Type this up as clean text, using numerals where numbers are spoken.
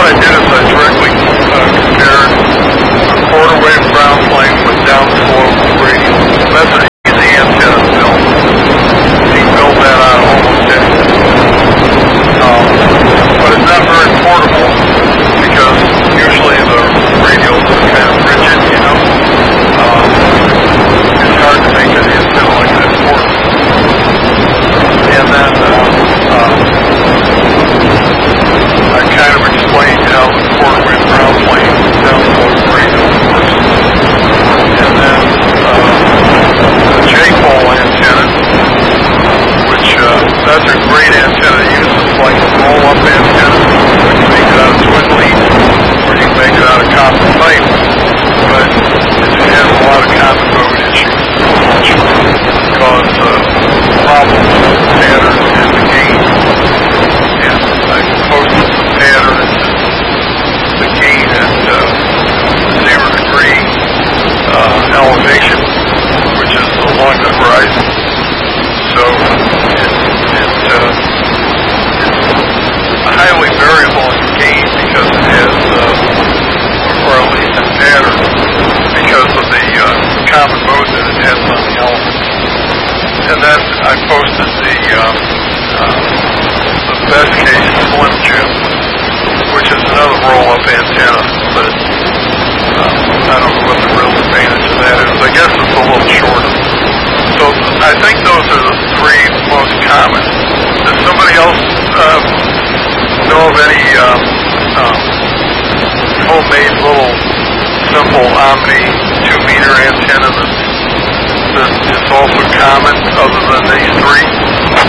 what I did is I directly compared a quarter wave ground plane with downslope radio. That's an easy antenna to build. You can build that on almost anything. But it's not very portable because usually the radios are kind of rigid, you know. It's hard to make an antenna like that portable. And then I kind of explained how the quarter wave ground plane downslope radio works. And then the J-pole antenna, which that's a great antenna to use. It's like a roll-up antenna. You can make it out of twin lead, or you can make it out of copper pipe. But it has a lot of common mode issues, which cause problems with the pattern and the gain. And I posted the pattern and the gain at 0 degree elevation, which is along the horizon. So it's highly variable in gain because it has, or at least in pattern, because of the common mode that it has on the element. And then I posted the best case Slim Jim, which is another roll-up antenna, but I don't know what the real advantage of that is. I guess it's a little shorter. So I think those are the three most common. Does somebody else know of any homemade little simple Omni 2-meter antenna that is also common other than these three?